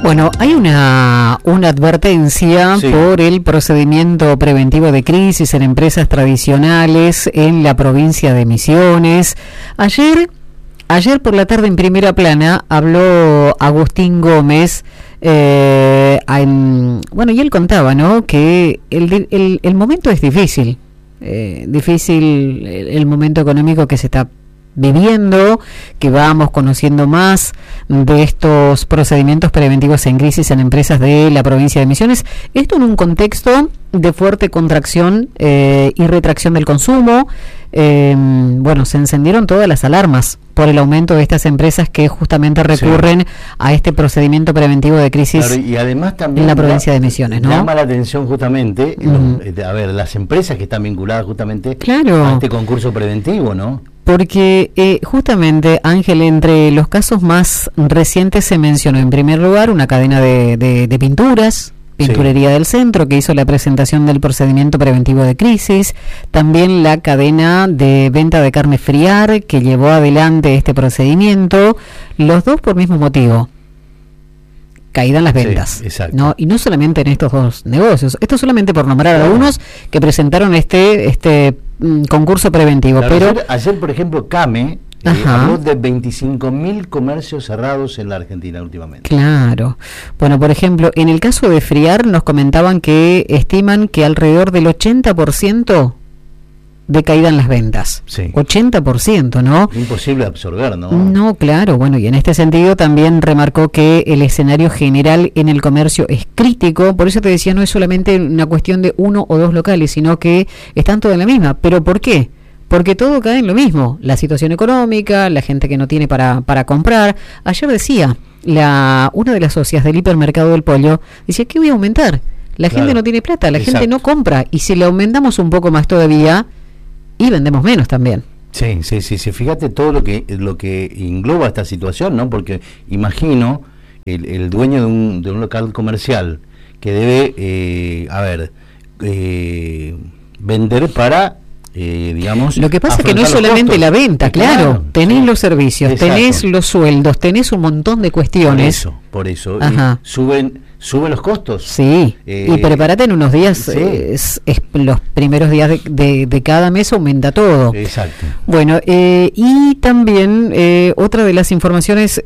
Bueno, hay una advertencia por el procedimiento preventivo de crisis en empresas tradicionales en la provincia de Misiones. Ayer por la tarde en Primera Plana habló Agustín Gómez, y él contaba, ¿no?, que el momento es difícil el momento económico que se está viviendo, que vamos conociendo más de estos procedimientos preventivos en crisis en empresas de la provincia de Misiones. Esto en un contexto de fuerte contracción y retracción del consumo. Se encendieron todas las alarmas por el aumento de estas empresas que justamente recurren a este procedimiento preventivo de crisis, claro, y además también en la provincia de Misiones, ¿no? Llama la atención justamente, las empresas que están vinculadas justamente claro, a este concurso preventivo, ¿no? Porque justamente, Ángel, entre los casos más recientes se mencionó en primer lugar una cadena de pinturas, Pinturería del Centro, que hizo la presentación del procedimiento preventivo de crisis. También la cadena de venta de carne Friar, que llevó adelante este procedimiento, los dos por mismo motivo: caída en las ventas, ¿no? Y no solamente en estos dos negocios, esto solamente por nombrar algunos que presentaron este concurso preventivo. Claro, pero ayer, por ejemplo, CAME habló de 25.000 comercios cerrados en la Argentina últimamente. Claro. Bueno, por ejemplo, en el caso de Friar nos comentaban que estiman que alrededor del 80% de caída en las ventas. 80%, ¿no? Imposible de absorber, ¿no? No, claro. Bueno, y en este sentido también remarcó que el escenario general en el comercio es crítico. Por eso te decía, no es solamente una cuestión de uno o dos locales, sino que están todos en la misma. ¿Pero por qué? Porque todo cae en lo mismo: la situación económica, la gente que no tiene para comprar. Ayer decía una de las socias del hipermercado del Pollo, decía que voy a aumentar. La gente no tiene plata, la gente no compra, y si le aumentamos un poco más todavía, y vendemos menos también. Sí. Fíjate todo lo que engloba esta situación, ¿no? Porque imagino el dueño de un local comercial que debe, vender para, lo que pasa es que no es solamente costos, la venta, claro, tenés los servicios, tenés los sueldos, tenés un montón de cuestiones. Por eso suben los costos. Sí, y prepárate, en unos días, los primeros días de cada mes aumenta todo. Exacto. Bueno, y también otra de las informaciones,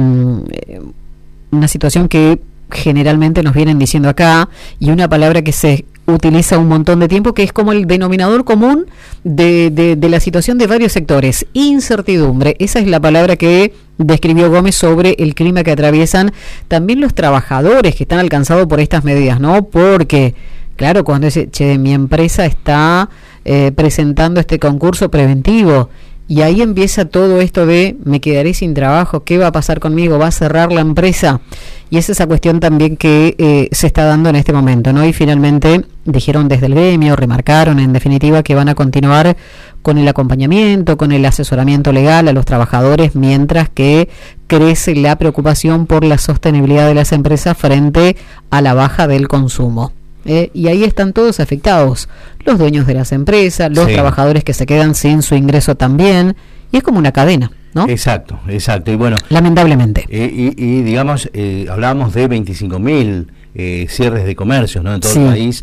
una situación que generalmente nos vienen diciendo acá, y una palabra que se utiliza un montón de tiempo, que es como el denominador común de la situación de varios sectores: incertidumbre. Esa es la palabra que describió Gómez sobre el clima que atraviesan también los trabajadores que están alcanzados por estas medidas, ¿no? Porque, claro, cuando dice, mi empresa está presentando este concurso preventivo, y ahí empieza todo esto de me quedaré sin trabajo, ¿qué va a pasar conmigo? ¿Va a cerrar la empresa? Y es esa cuestión también que se está dando en este momento, ¿no? Y finalmente dijeron desde el gremio, remarcaron en definitiva que van a continuar con el acompañamiento, con el asesoramiento legal a los trabajadores, mientras que crece la preocupación por la sostenibilidad de las empresas frente a la baja del consumo. Y ahí están todos afectados: los dueños de las empresas, los trabajadores que se quedan sin su ingreso también, y es como una cadena, ¿no? Exacto, y bueno, lamentablemente. Y digamos, hablábamos de 25.000 cierres de comercios, ¿no?, en todo el país.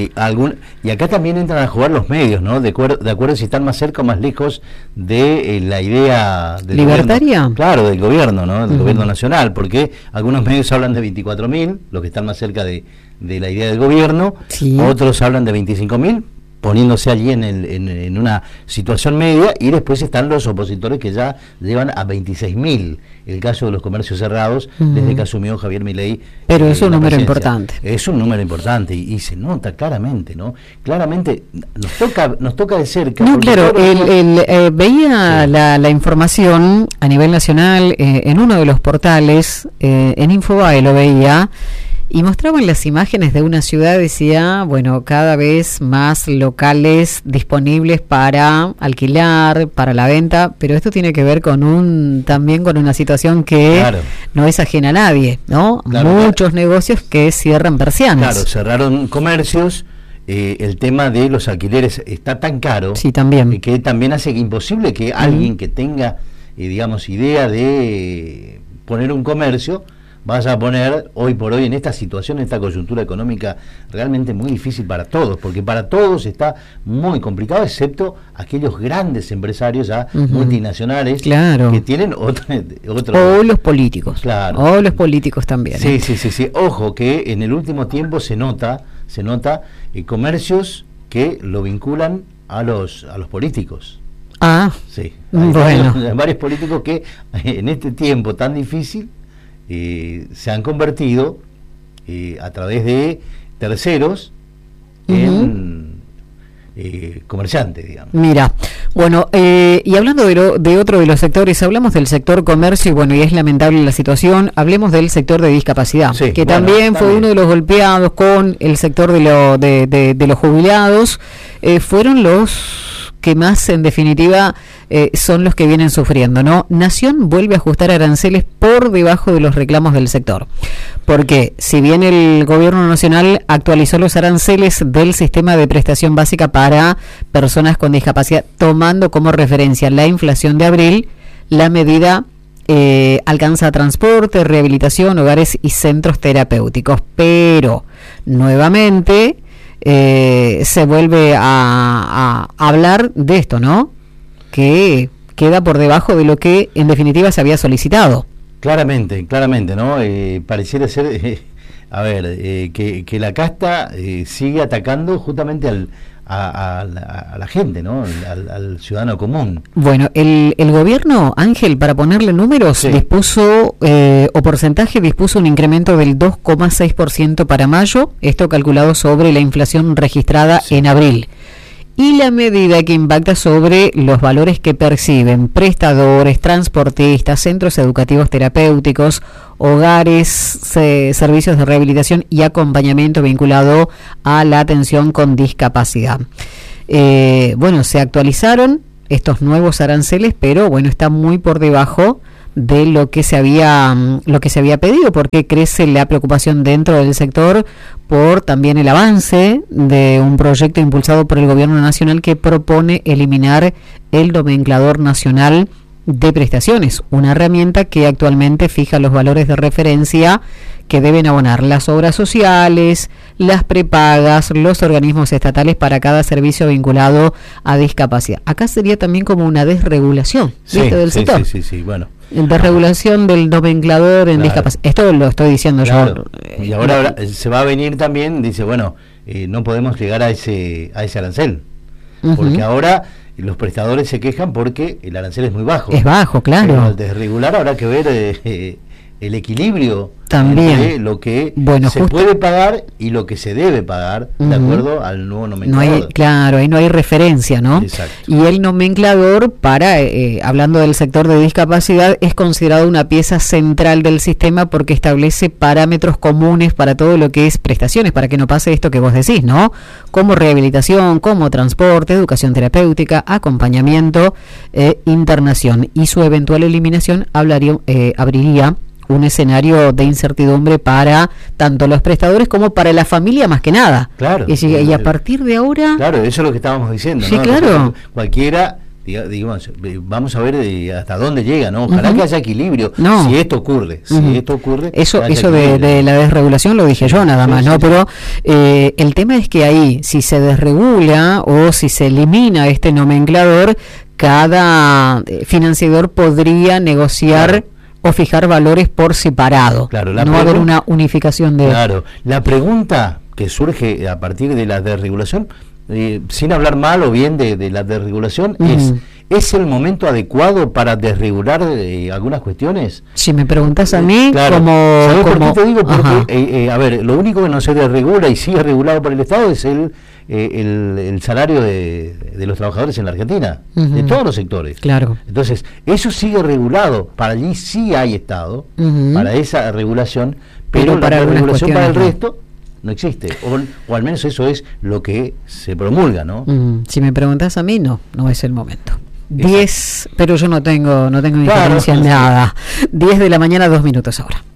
Y acá también entran a jugar los medios, ¿no? De acuerdo si están más cerca o más lejos de la idea del libertaria. Gobierno. Claro, del gobierno, ¿no? Del gobierno nacional, porque algunos medios hablan de 24.000, los que están más cerca de la idea del gobierno, otros hablan de 25.000, poniéndose allí en una situación media, y después están los opositores que ya llevan a 26.000 el caso de los comercios cerrados desde que asumió Javier Milei. Pero es un número importante. Es un número importante y se nota claramente, ¿no? Claramente nos toca de cerca. No, claro, veía la información a nivel nacional en uno de los portales, en Infobae lo veía, y mostraban las imágenes de una ciudad, decía, cada vez más locales disponibles para alquilar, para la venta, pero esto tiene que ver también con una situación que no es ajena a nadie, ¿no? Muchos negocios que cierran persianas. Claro, cerraron comercios. El tema de los alquileres está tan caro, también, que también hace imposible que alguien que tenga, idea de poner un comercio, vas a poner hoy por hoy en esta situación, en esta coyuntura económica realmente muy difícil para todos, porque para todos está muy complicado, excepto aquellos grandes empresarios ya multinacionales, claro, que tienen otro o los políticos, claro, o los políticos también. Sí. Ojo que en el último tiempo se nota comercios que lo vinculan a los políticos. Ah, sí. Bueno. Hay varios políticos que en este tiempo tan difícil se han convertido a través de terceros en comerciantes, digamos. Mira, bueno, y hablando de otro de los sectores, hablamos del sector comercio, y bueno, y es lamentable la situación. Hablemos del sector de discapacidad, sí, que bueno, también fue uno de los golpeados con el sector de los jubilados. Fueron los que más, en definitiva, son los que vienen sufriendo, ¿no? Nación vuelve a ajustar aranceles por debajo de los reclamos del sector, porque si bien el gobierno nacional actualizó los aranceles del sistema de prestación básica para personas con discapacidad, tomando como referencia la inflación de abril, la medida alcanza transporte, rehabilitación, hogares y centros terapéuticos, pero nuevamente se vuelve a hablar de esto, ¿no? Que queda por debajo de lo que en definitiva se había solicitado. Claramente, ¿no? Pareciera ser, que la casta sigue atacando justamente a la gente, ¿no? Al ciudadano común. Bueno, el gobierno, Ángel, para ponerle números, sí, dispuso, o porcentaje, dispuso un incremento del 2,6% para mayo, esto calculado sobre la inflación registrada en abril. Y la medida que impacta sobre los valores que perciben prestadores, transportistas, centros educativos terapéuticos, hogares, servicios de rehabilitación y acompañamiento vinculado a la atención con discapacidad. Bueno, se actualizaron estos nuevos aranceles, pero bueno, está muy por debajo de lo que se había pedido, porque crece la preocupación dentro del sector por también el avance de un proyecto impulsado por el gobierno nacional que propone eliminar el nomenclador nacional de prestaciones, una herramienta que actualmente fija los valores de referencia que deben abonar las obras sociales, las prepagas, los organismos estatales para cada servicio vinculado a discapacidad. Acá sería también como una desregulación, ¿viste? Del sector. Sí, bueno. Desregulación del nomenclador en discapacidad. Esto lo estoy diciendo yo. Y ahora se va a venir también, dice, bueno, no podemos llegar a ese arancel, porque ahora los prestadores se quejan porque el arancel es muy bajo. Es bajo, claro. Pero al desregular habrá que ver el equilibrio también entre lo que se puede pagar y lo que se debe pagar de acuerdo al nuevo nomenclador. Claro, ahí no hay referencia, ¿no? Exacto. Y el nomenclador, hablando del sector de discapacidad, es considerado una pieza central del sistema porque establece parámetros comunes para todo lo que es prestaciones, para que no pase esto que vos decís, ¿no? Como rehabilitación, como transporte, educación terapéutica, acompañamiento, internación. Y su eventual eliminación abriría un escenario de incertidumbre para tanto los prestadores como para la familia, más que nada. Claro. Y a partir de ahora... Claro, eso es lo que estábamos diciendo, sí, ¿no? claro. Cualquiera, digamos, vamos a ver hasta dónde llega, ¿no? Ojalá que haya equilibrio. No. Si esto ocurre. Eso de la desregulación lo dije yo nada más, ¿no? Sí. Pero el tema es que ahí, si se desregula o si se elimina este nomenclador, cada financiador podría negociar o fijar valores por separado. Claro, no va a haber una unificación de... Claro, la pregunta que surge a partir de la desregulación, sin hablar mal o bien de la desregulación, ¿es el momento adecuado para desregular algunas cuestiones? Si me preguntas a mí, claro. como... ¿Por qué te digo? Porque, lo único que no se desregula y sigue regulado por el Estado es el salario de los trabajadores en la Argentina, de todos los sectores. Claro. Entonces, eso sigue regulado, para allí sí hay Estado, para esa regulación, pero la regulación para el resto no existe, o al menos eso es lo que se promulga, ¿no? Si me preguntas a mí, no es el momento. 10, pero yo no tengo injerencia en nada. 10 de la mañana, 2 minutos ahora.